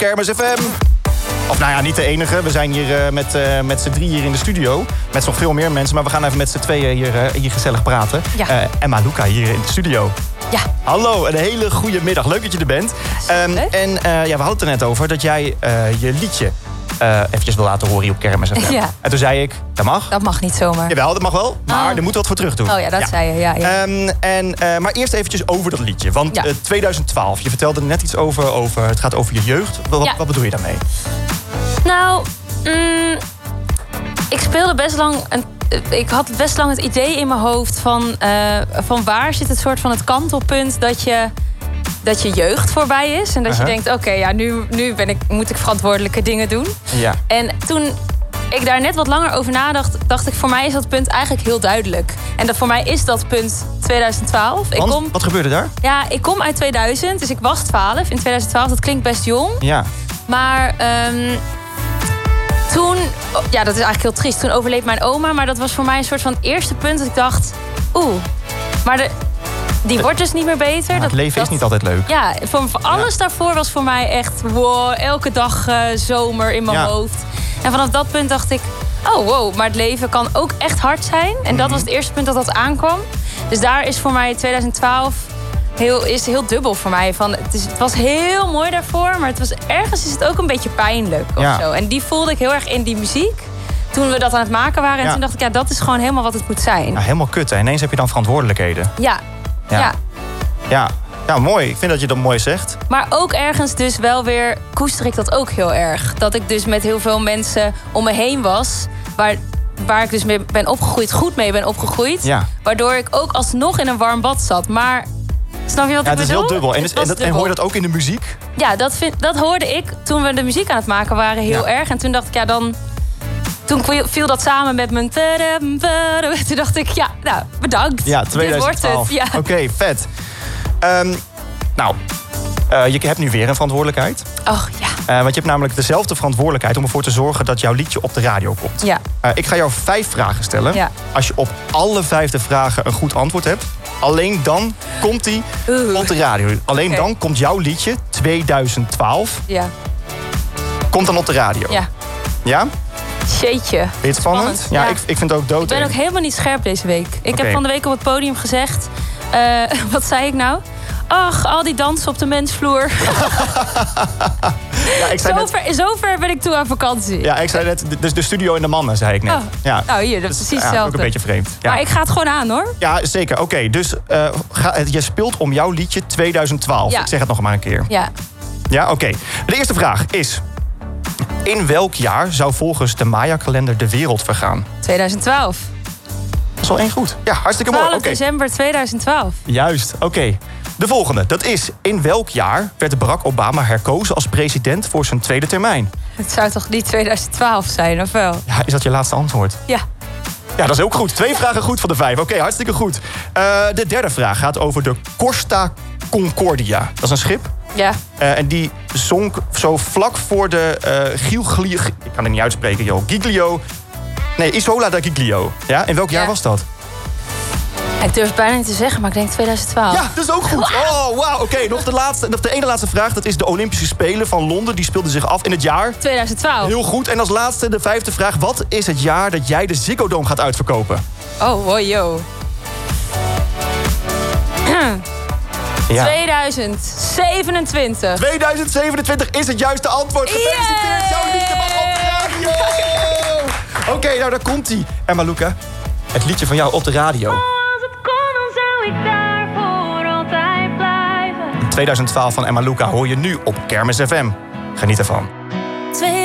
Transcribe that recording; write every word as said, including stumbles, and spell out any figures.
Kermis F M. Of nou ja, niet de enige. We zijn hier uh, met, uh, met z'n drie hier in de studio. Met nog veel meer mensen. Maar we gaan even met z'n tweeën hier, uh, hier gezellig praten. Ja. Uh, Emma Luca hier in de studio. Ja. Hallo, een hele goede middag. Leuk dat je er bent. Ja, um, en uh, ja, we hadden het er net over dat jij uh, je liedje uh, eventjes wil laten horen hier op Kermis F M. Ja. En toen zei ik, dat mag. Dat mag niet zomaar. Jawel, dat mag wel. Maar oh. er moet wat voor terug doen. Oh ja, dat ja. zei je. Ja, ja. Um, en, uh, maar eerst eventjes over dat liedje. Want Ja. uh, twintig twaalf, je vertelde er net iets over, over. Het gaat over je jeugd. Wat, Ja. wat bedoel je daarmee? Nou, mm, ik speelde best lang... Een, ik had best lang het idee in mijn hoofd van... Uh, van waar zit het soort van het kantelpunt dat je... dat je jeugd voorbij is. En dat Uh-huh. je denkt, oké, okay, ja, nu, nu ben ik, moet ik verantwoordelijke dingen doen. Ja. En toen ik daar net wat langer over nadacht... dacht ik, voor mij is dat punt eigenlijk heel duidelijk. En dat voor mij is dat punt twintig twaalf. Ik Want, kom, wat gebeurde daar? ja, ik kom uit tweeduizend, dus ik was twaalf in twintig twaalf. Dat klinkt best jong. Ja. Maar um, toen... Ja, dat is eigenlijk heel triest. Toen overleed mijn oma. Maar dat was voor mij een soort van het eerste punt dat ik dacht... Oeh, maar de, die wordt dus niet meer beter. Ja, dat, het leven dat, is niet altijd leuk. Ja, voor, voor alles Ja. daarvoor was voor mij echt... wow, elke dag uh, zomer in mijn Ja. hoofd. En vanaf dat punt dacht ik... oh, wow, maar het leven kan ook echt hard zijn. En dat was het eerste punt dat dat aankwam. Dus daar is voor mij twintig twaalf... Heel, is heel dubbel voor mij. Van, het, is, het was heel mooi daarvoor, maar het was, ergens is het ook een beetje pijnlijk. Of Ja. zo. En die voelde ik heel erg in die muziek. Toen we dat aan het maken waren. En Ja. toen dacht ik, ja, dat is gewoon helemaal wat het moet zijn. Ja, helemaal kut. Hè? Ineens heb je dan verantwoordelijkheden. Ja, Ja. ja. Ja. Ja, mooi. Ik vind dat je dat mooi zegt. Maar ook ergens dus wel weer koester ik dat ook heel erg. Dat ik dus met heel veel mensen om me heen was. Waar, waar ik dus mee ben opgegroeid, goed mee ben opgegroeid. Ja. Waardoor ik ook alsnog in een warm bad zat. Maar snap je wat Ja, ik het is bedoel? heel dubbel. En, Het en, was dat, en dubbel. hoor je dat ook in de muziek? Ja, dat, vind, dat hoorde ik toen we de muziek aan het maken waren heel Ja. erg. En toen dacht ik, ja, dan... Toen viel dat samen met mijn... Toen dacht ik, ja, nou, bedankt. Ja, Dit twintig twaalf. wordt het. Ja. Oké, okay, vet. Um, nou, uh, je hebt nu weer een verantwoordelijkheid. Oh, ja. Uh, want je hebt namelijk dezelfde verantwoordelijkheid om ervoor te zorgen dat jouw liedje op de radio komt. Ja. Uh, ik ga jou vijf vragen stellen. Ja. Als je op alle vijf de vragen een goed antwoord hebt, alleen dan komt die Oeh. op de radio. Alleen Oké. dan komt jouw liedje twintig twaalf Ja. komt dan op de radio. Ja. Ja? Jeetje. Vind je het spannend? Spannend, Ja, ja. Ik, ik vind het ook dood. Ik ben ook helemaal niet scherp deze week. Ik Oké. heb van de week op het podium gezegd... Uh, wat zei ik nou? Ach, al die dansen op de mensvloer. Ja, ik zei net, Zover, zover ben ik toe aan vakantie. ja, ik zei net, dus de studio en de mannen, zei ik net. Oh. Ja. Nou, hier, dat is Dus, precies ja, ook hetzelfde. een beetje vreemd. Ja, Maar ik ga het gewoon aan, hoor. ja zeker. Oké, okay, dus uh, ga, je speelt om jouw liedje twintig twaalf. Ja. Ik zeg het nog maar een keer. Ja. Ja, oké. Okay. De eerste vraag is... in welk jaar zou volgens de Maya-kalender de wereld vergaan? twintig twaalf. Dat is al één goed. Ja, hartstikke mooi. twaalf Oké. december twintig twaalf. Juist, oké. Okay. De volgende, dat is... in welk jaar werd Barack Obama herkozen als president voor zijn tweede termijn? Het zou toch niet twintig twaalf zijn, of wel? Ja, is dat je laatste antwoord? Ja. Ja, dat is ook goed. Twee vragen goed van de vijf. Oké, okay, hartstikke goed. Uh, de derde vraag gaat over de Costa Concordia. Dat is een schip. Ja. Uh, en die zonk zo vlak voor de uh, Giglio... Ik kan het niet uitspreken, joh. Giglio... Nee, Isola da Giglio. Ja, in welk jaar Ja. was dat? Ik durf het bijna niet te zeggen, maar ik denk twintig twaalf. Ja, dat is ook goed. Oh, wauw. Oké, okay, nog de laatste, nog de ene laatste vraag. Dat is de Olympische Spelen van Londen. Die speelden zich af in het jaar... twintig twaalf. Heel goed. En als laatste de vijfde vraag. Wat is het jaar dat jij de Ziggo Dome gaat uitverkopen? Oh, hoi, yo. Ja. twintig zevenentwintig. twintig zevenentwintig is het juiste antwoord. Gefeliciteerd, jouw liedje mag op de radio. Oké, okay, nou daar komt ie. Emma Luca, het liedje van jou op de radio. Als het kon, dan zou ik daar voor altijd blijven. twintig twaalf van Emma Luca hoor je nu op Kermis F M. Geniet ervan.